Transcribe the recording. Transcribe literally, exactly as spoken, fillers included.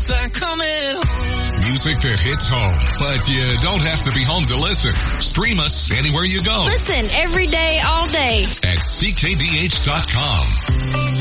It's like coming home. Music that hits home, but you don't have to be home to listen. Stream us anywhere you go Listen every day, all day at C K D H dot com.